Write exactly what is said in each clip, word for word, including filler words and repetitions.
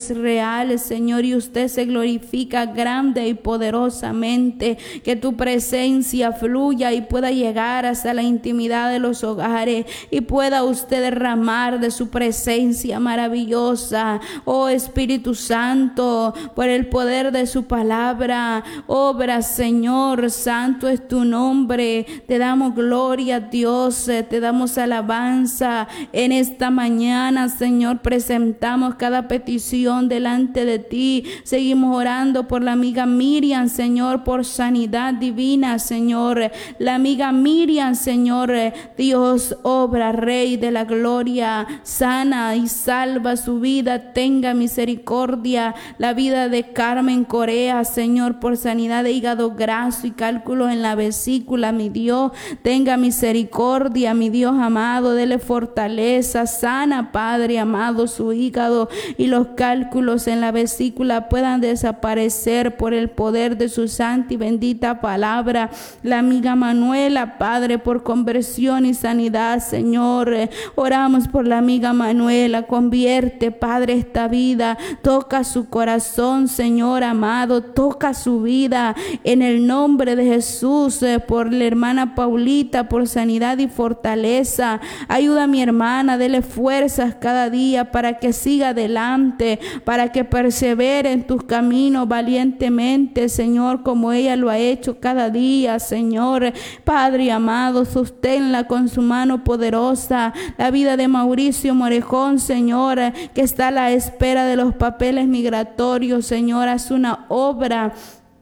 es real, Señor, y usted se glorifica grande y poderosamente. Que tu presencia fluya y pueda llegar hasta la intimidad de los hogares y pueda usted derramar de su presencia maravillosa. Oh Espíritu Santo, por el poder de su palabra, obra, Señor, santo es tu nombre. Te damos gloria, Dios, te damos alabanza en esta mañana, Señor. Presentamos cada petición delante de ti. Seguimos orando por la amiga Miriam, Señor, por sanidad divina, Señor. La amiga Miriam, Señor, Dios, obra, Rey de la gloria, sana y salva su vida. Tenga misericordia. La vida de Carmen Corea, Señor, por sanidad de hígado graso y cálculos en la vesícula, mi Dios, tenga misericordia, mi Dios amado, dele fortaleza, sana, Padre amado, su hígado y los cálculos en la vesícula puedan desaparecer por el poder de su santa y bendita palabra. La amiga Manuela, Padre, por conversión y sanidad, Señor, oramos por la amiga Manuela. Convierte, Padre, esta vida, toca su corazón, Señor amado, toca su vida en el nombre de Jesús. eh, por la hermana Paulita, por sanidad y fortaleza. Ayuda a mi hermana, dele fuerzas cada día para que siga adelante, para que persevere en tus caminos valientemente, Señor, como ella lo ha hecho cada día, Señor. Padre amado, sosténla con su mano poderosa. La vida de Mauricio Morejón, Señor, que está a la espera de los papeles migratorios, Señor, haz una obra.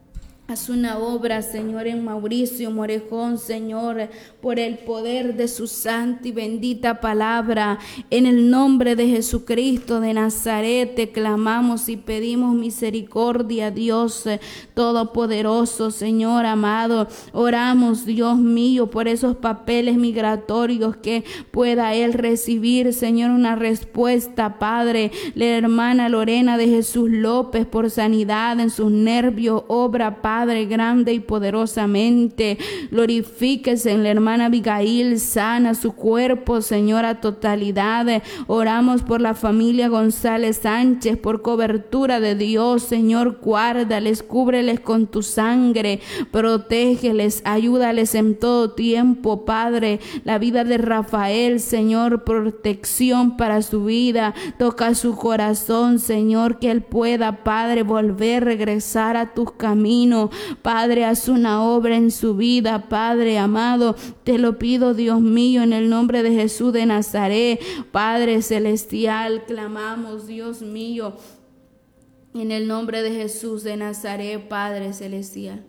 Haz una obra, Señor, en Mauricio Morejón, Señor, por el poder de su santa y bendita palabra. En el nombre de Jesucristo de Nazaret te clamamos y pedimos misericordia, Dios todopoderoso, Señor amado. Oramos, Dios mío, por esos papeles migratorios, que pueda él recibir, Señor, una respuesta, Padre. La hermana Lorena de Jesús López, por sanidad en sus nervios, obra, Padre. Padre, grande y poderosamente. Glorifíquese en la hermana Abigail, sana su cuerpo, Señor, a totalidad. Oramos por la familia González Sánchez, por cobertura de Dios, Señor, guárdales, cúbreles con tu sangre, protégeles, ayúdales en todo tiempo, Padre. La vida de Rafael, Señor, protección para su vida, toca su corazón, Señor, que él pueda, Padre, volver, regresar a tus caminos. Padre, haz una obra en su vida, Padre amado, te lo pido, Dios mío, en el nombre de Jesús de Nazaret. Padre celestial, clamamos, Dios mío, en el nombre de Jesús de Nazaret, Padre celestial.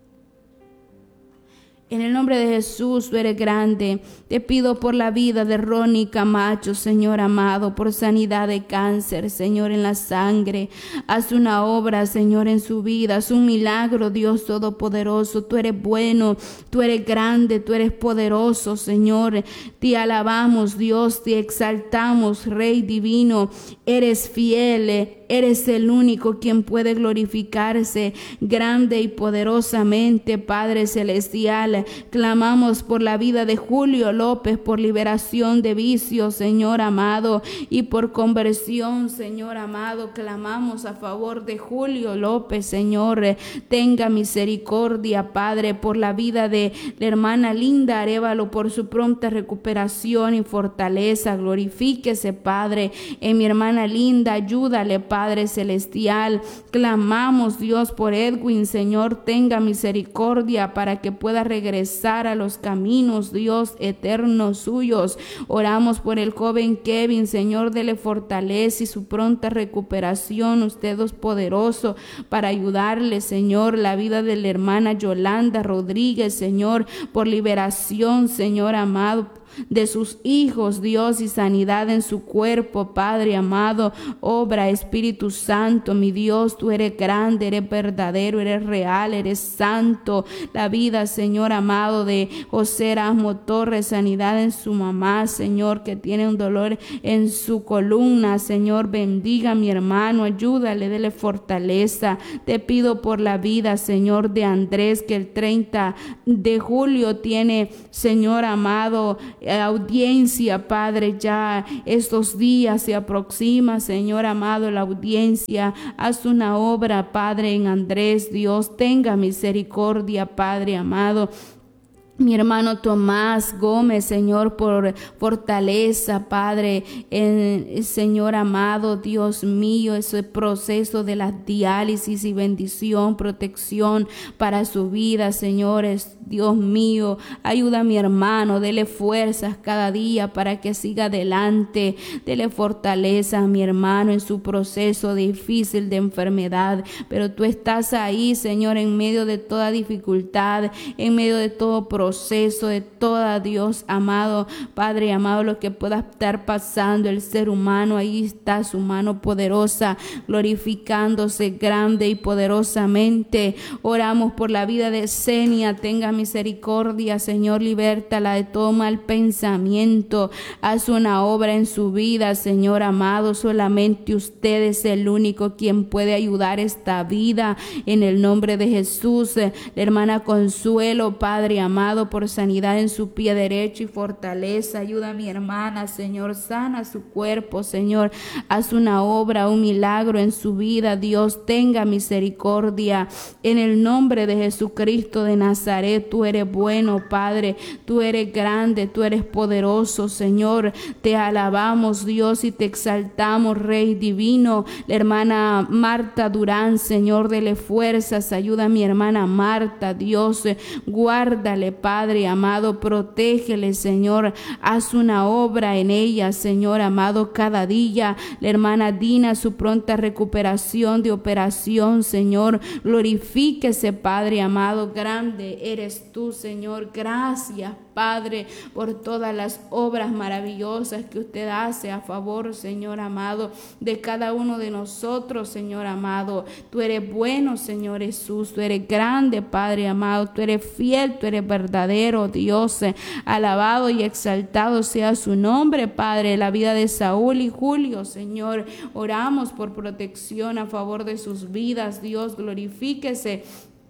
En el nombre de Jesús, tú eres grande. Te pido por la vida de Ronnie Camacho, Señor amado, por sanidad de cáncer, Señor, en la sangre. Haz una obra, Señor, en su vida. Haz un milagro, Dios todopoderoso. Tú eres bueno, tú eres grande, tú eres poderoso, Señor. Te alabamos, Dios, te exaltamos, Rey divino. Eres fiel, eres el único quien puede glorificarse grande y poderosamente, Padre celestial. Clamamos por la vida de Julio López, por liberación de vicios, Señor amado, y por conversión, Señor amado. Clamamos a favor de Julio López, Señor. Tenga misericordia, Padre, por la vida de la hermana Linda Arévalo, por su pronta recuperación y fortaleza. Glorifíquese, Padre, en mi hermana Linda. Ayúdale, Padre celestial. Clamamos, Dios, por Edwin, Señor. Tenga misericordia para que pueda regresar a los caminos, Dios, eternos suyos. Oramos por el joven Kevin, Señor, dele fortaleza y su pronta recuperación. Usted es poderoso para ayudarle, Señor. La vida de la hermana Yolanda Rodríguez, Señor, por liberación, Señor amado, de sus hijos, Dios, y sanidad en su cuerpo, Padre amado. Obra, Espíritu Santo, mi Dios, tú eres grande, eres verdadero, eres real, eres santo. La vida, Señor amado, de José Erasmo Torres, sanidad en su mamá, Señor, que tiene un dolor en su columna, Señor. Bendiga a mi hermano, ayúdale, dele fortaleza. Te pido por la vida, Señor, de Andrés, que el treinta de julio tiene, Señor amado, audiencia, Padre, ya estos días se aproxima, Señor amado, la audiencia. Haz una obra, Padre, en Andrés, Dios, tenga misericordia, Padre amado. Mi hermano Tomás Gómez, Señor, por fortaleza, Padre, en, Señor amado, Dios mío, ese proceso de la diálisis y bendición, protección para su vida, señores, Dios mío, ayuda a mi hermano, dele fuerzas cada día para que siga adelante, dele fortaleza a mi hermano en su proceso difícil de enfermedad, pero tú estás ahí, Señor, en medio de toda dificultad, en medio de todo proceso, proceso de toda, Dios amado, Padre amado, lo que pueda estar pasando el ser humano, ahí está su mano poderosa glorificándose grande y poderosamente. Oramos por la vida de Senia, tenga misericordia, Señor, libértala de todo mal pensamiento, haz una obra en su vida, Señor amado, solamente usted es el único quien puede ayudar esta vida, en el nombre de Jesús. La hermana Consuelo, Padre amado, por sanidad en su pie derecho y fortaleza, ayuda a mi hermana, Señor, sana su cuerpo, Señor, haz una obra, un milagro en su vida, Dios, tenga misericordia, en el nombre de Jesucristo de Nazaret. Tú eres bueno, Padre, tú eres grande, tú eres poderoso, Señor, te alabamos, Dios, y te exaltamos, Rey divino. La hermana Marta Durán, Señor, dele fuerzas, ayuda a mi hermana Marta, Dios, guárdale, Padre amado, protégele, Señor, haz una obra en ella, Señor amado, cada día. La hermana Dina, su pronta recuperación de operación, Señor, glorifíquese, Padre amado, grande eres tú, Señor, gracias, Padre, por todas las obras maravillosas que usted hace a favor, Señor amado, de cada uno de nosotros, Señor amado. Tú eres bueno, Señor Jesús, tú eres grande, Padre amado, tú eres fiel, tú eres verdadero, Dios, alabado y exaltado sea su nombre, Padre. La vida de Saúl y Julio, Señor, oramos por protección a favor de sus vidas, Dios, glorifíquese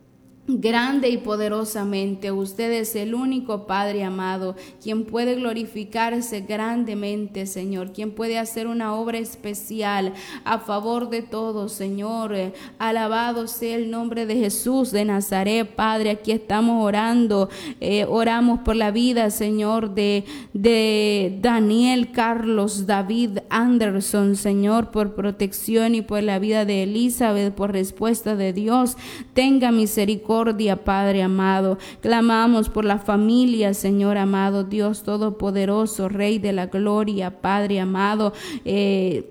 grande y poderosamente. Usted es el único, Padre amado, quien puede glorificarse grandemente, Señor, quien puede hacer una obra especial a favor de todos, Señor. Alabado sea el nombre de Jesús de Nazaret, Padre. Aquí estamos orando, eh, oramos por la vida, Señor, de, de Daniel Carlos David Anderson, Señor, por protección, y por la vida de Elizabeth, por respuesta de Dios. Tenga misericordia, Padre amado. Clamamos por la familia, Señor amado, Dios todopoderoso, Rey de la gloria, Padre amado. eh,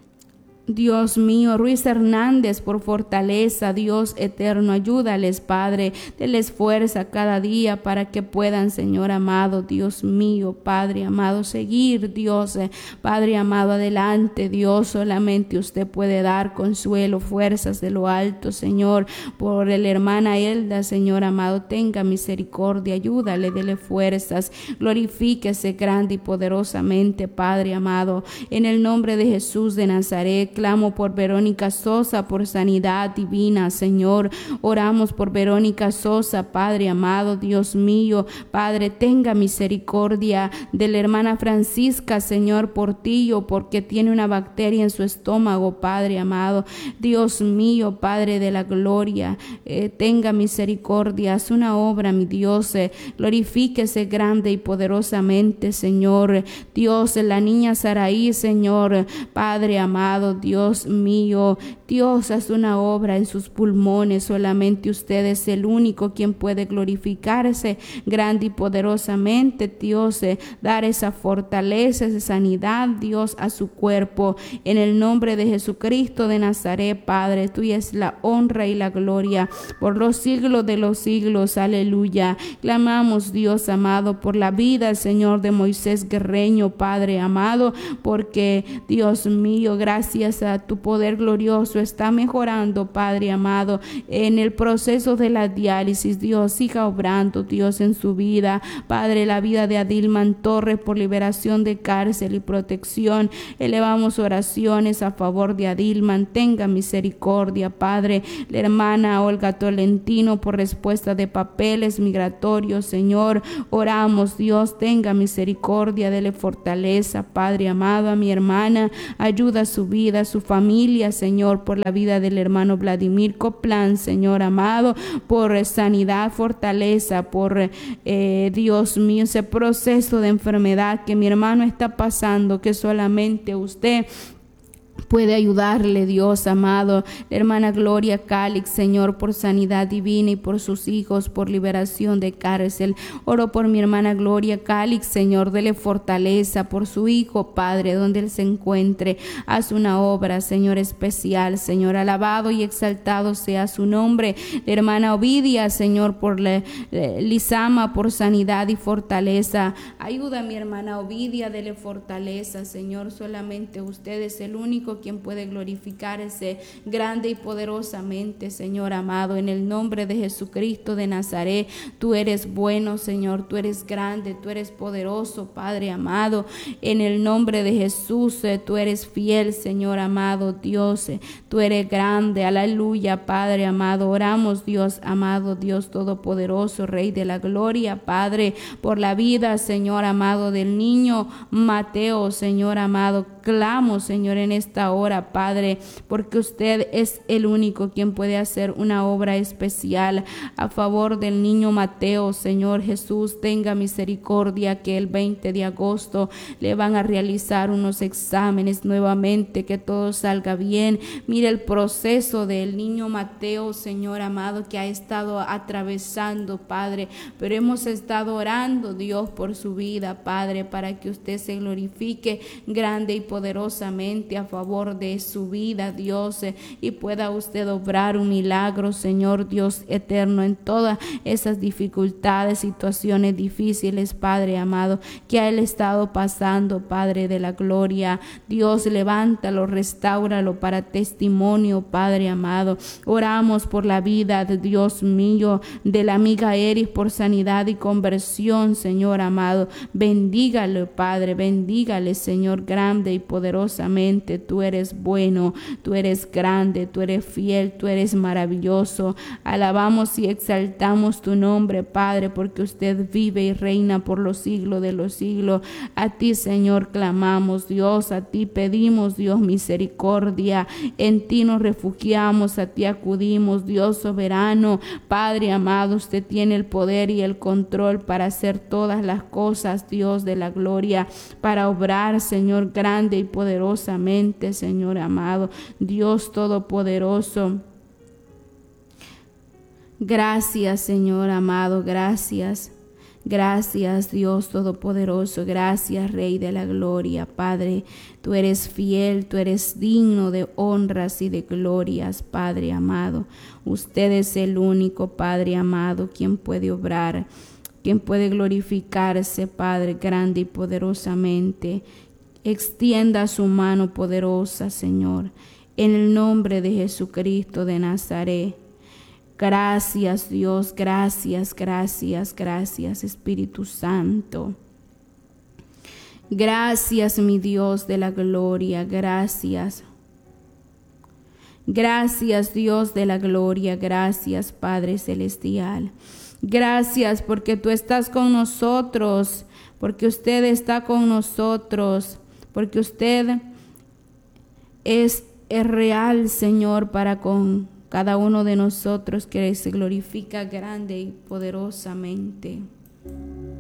Dios mío, Ruiz Hernández, por fortaleza, Dios eterno, ayúdales, Padre, denles fuerza cada día para que puedan, Señor amado, Dios mío, Padre amado, seguir, Dios, eh, Padre amado, adelante, Dios, solamente usted puede dar consuelo, fuerzas de lo alto, Señor, por la hermana Elda, Señor amado, tenga misericordia, ayúdale, dele fuerzas, glorifíquese grande y poderosamente, Padre amado, en el nombre de Jesús de Nazaret. Clamo por Verónica Sosa, por sanidad divina, Señor. Oramos por Verónica Sosa, Padre amado, Dios mío, Padre, tenga misericordia de la hermana Francisca, Señor Portillo, porque tiene una bacteria en su estómago, Padre amado, Dios mío, Padre de la gloria, eh, tenga misericordia, haz una obra, mi Dios, eh, glorifíquese grande y poderosamente, Señor, Dios, la niña Saraí, Señor, Padre amado, Dios mío, Dios, haz una obra en sus pulmones, solamente usted es el único quien puede glorificarse grande y poderosamente, Dios, eh, dar esa fortaleza, esa sanidad, Dios, a su cuerpo, en el nombre de Jesucristo de Nazaret, Padre, tuya es la honra y la gloria por los siglos de los siglos, aleluya. Clamamos, Dios amado, por la vida, Señor, de Moisés Guerreño, Padre amado, porque, Dios mío, gracias pues a tu poder glorioso está mejorando, Padre amado, en el proceso de la diálisis. Dios, siga obrando, Dios, en su vida, Padre, la vida de Adilman Torres por liberación de cárcel y protección. Elevamos oraciones a favor de Adilman. Tenga misericordia, Padre. La hermana Olga Tolentino por respuesta de papeles migratorios, Señor, oramos, Dios, tenga misericordia, dele fortaleza, Padre amado, a mi hermana, ayuda a su vida, a su familia, Señor, por la vida del hermano Vladimir Coplan, Señor amado, por sanidad, fortaleza, por eh, Dios mío, ese proceso de enfermedad que mi hermano está pasando, que solamente usted puede ayudarle, Dios amado. La hermana Gloria Calix, Señor, por sanidad divina y por sus hijos, por liberación de cárcel. Oro por mi hermana Gloria Calix, Señor, dele fortaleza por su hijo, Padre, donde él se encuentre. Haz una obra, Señor, especial, Señor, alabado y exaltado sea su nombre. La hermana Ovidia, Señor, por la, eh, Lizama, por sanidad y fortaleza. Ayuda a mi hermana Ovidia, dele fortaleza, Señor. Solamente usted es el único quien puede glorificarse grande y poderosamente, Señor amado, en el nombre de Jesucristo de Nazaret. Tú eres bueno, Señor, tú eres grande, tú eres poderoso, Padre amado, en el nombre de Jesús. eh, tú eres fiel, Señor amado, Dios, eh, tú eres grande, aleluya, Padre amado. Oramos, Dios amado, Dios todopoderoso, Rey de la gloria, Padre, por la vida, Señor amado, del niño Mateo, Señor amado. Clamo, Señor, en esta hora, Padre, porque usted es el único quien puede hacer una obra especial a favor del niño Mateo. Señor Jesús, tenga misericordia, que el veinte de agosto le van a realizar unos exámenes nuevamente, que todo salga bien. Mire el proceso del niño Mateo, Señor amado, que ha estado atravesando, Padre, pero hemos estado orando, Dios, por su vida, Padre, para que usted se glorifique grande y poderosamente a favor de su vida, Dios, eh, y pueda usted obrar un milagro, Señor Dios eterno, en todas esas dificultades, situaciones difíciles, Padre amado, que ha él estado pasando, Padre de la gloria. Dios, levántalo, restáuralo para testimonio, Padre amado. Oramos por la vida de Dios mío, de la amiga Eris, por sanidad y conversión, Señor amado. Bendígale, Padre, bendígale, Señor, grande y poderosamente. Tú eres bueno, tú eres grande, tú eres fiel, tú eres maravilloso. Alabamos y exaltamos tu nombre, Padre, porque usted vive y reina por los siglos de los siglos. A ti, Señor, clamamos, Dios, a ti pedimos, Dios, misericordia. En ti nos refugiamos, a ti acudimos, Dios soberano. Padre amado, usted tiene el poder y el control para hacer todas las cosas, Dios de la gloria, para obrar, Señor, grande y poderosamente, Señor amado, Dios todopoderoso. Gracias, Señor amado, gracias. Gracias, Dios todopoderoso, gracias, Rey de la gloria, Padre. Tú eres fiel, tú eres digno de honras y de glorias, Padre amado. Usted es el único, Padre amado, quien puede obrar, quien puede glorificarse, Padre, grande y poderosamente. Extienda su mano poderosa, Señor, en el nombre de Jesucristo de Nazaret. Gracias, Dios, gracias, gracias, gracias, Espíritu Santo. Gracias, mi Dios de la gloria, gracias. Gracias, Dios de la gloria, gracias, Padre celestial. Gracias porque tú estás con nosotros, porque usted está con nosotros, porque usted es, es real, Señor, para con cada uno de nosotros, que se glorifica grande y poderosamente.